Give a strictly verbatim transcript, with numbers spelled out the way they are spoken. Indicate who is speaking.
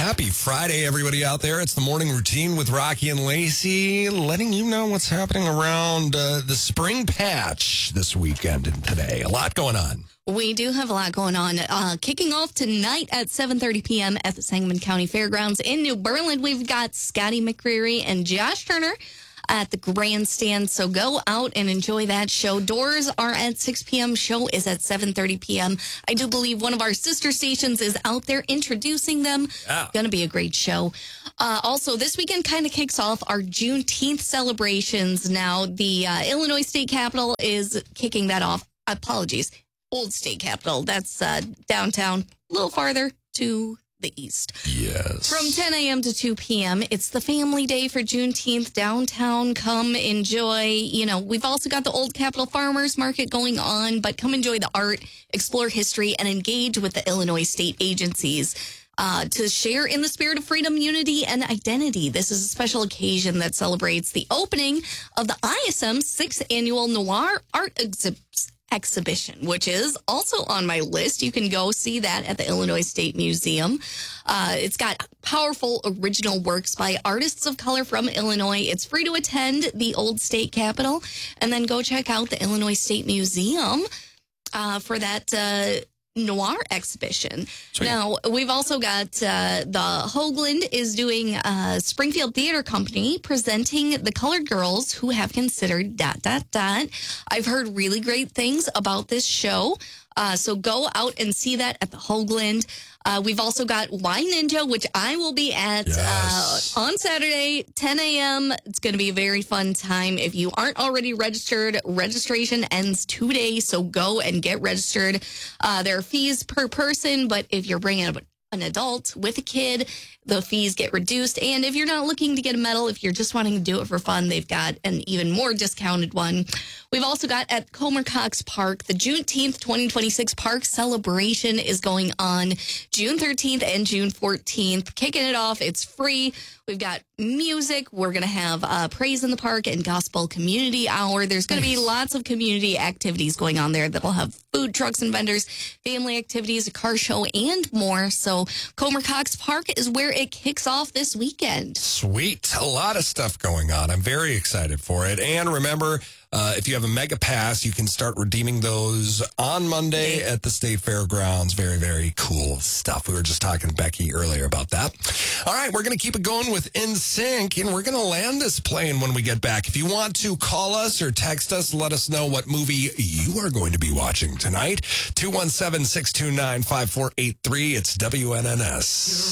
Speaker 1: Happy Friday, everybody out there. It's the morning routine with Rocky and Lacey, letting you know what's happening around uh, the spring patch this weekend and today. A lot going on.
Speaker 2: We do have a lot going on. Uh, kicking off tonight at seven thirty p.m. at the Sangamon County Fairgrounds in New Berlin, we've got Scotty McCreery and Josh Turner at the grandstand. So go out and enjoy that show. Doors are at six p.m. Show is at seven thirty p.m. I do believe one of our sister stations is out there introducing them. Yeah. Going to be a great show. Uh, also, this weekend kind of kicks off our Juneteenth celebrations. Now, the uh, Illinois State Capitol is kicking that off. Apologies. Old State Capitol. That's uh, downtown, a little farther to the east.
Speaker 1: Yes.
Speaker 2: From ten a.m. to two p.m. It's the family day for Juneteenth downtown. Come enjoy. You know, we've also got the Old Capitol Farmers Market going on, but come enjoy the art, explore history, and engage with the Illinois state agencies uh, to share in the spirit of freedom, unity, and identity. This is a special occasion that celebrates the opening of the I S M sixth Annual Noir Art Exhibition. exhibition, which is also on my list. You can go see that at the Illinois State Museum. Uh, it's got powerful original works by artists of color from Illinois. It's free to attend the Old State Capitol and then go check out the Illinois State Museum uh, for that uh, noir exhibition. Sweet. Now, we've also got uh, the Hoagland is doing uh, Springfield Theater Company presenting The Colored Girls Who Have Considered dot, dot, dot. I've heard really great things about this show. Uh, so go out and see that at the Hoagland. Uh, we've also got Wine Ninja, which I will be at yes. uh, on Saturday, ten a.m. It's going to be a very fun time. If you aren't already registered, registration ends today, so go and get registered. Uh, there are fees per person, but if you're bringing up an adult with a kid, the fees get reduced. And if you're not looking to get a medal, if you're just wanting to do it for fun, they've got an even more discounted one. We've also got at Comer Cox Park, the Juneteenth twenty twenty-six Park Celebration is going on June thirteenth and June fourteenth. Kicking it off, it's free. We've got music. We're going to have uh, Praise in the Park and Gospel Community Hour. There's going to be lots of community activities going on there that'll have food trucks and vendors, family activities, a car show, and more. So Comer Cox Park is where it kicks off this weekend.
Speaker 1: Sweet. A lot of stuff going on. I'm very excited for it. And remember, uh, if you have a Mega Pass, you can start redeeming those on Monday at the State Fairgrounds. Very, very cool stuff. We were just talking to Becky earlier about that. All right, we're going to keep it going with N Sync, and we're going to land this plane when we get back. If you want to call us or text us, let us know what movie you are going to be watching tonight. two one seven, six two nine, five four eight three. It's W N N S.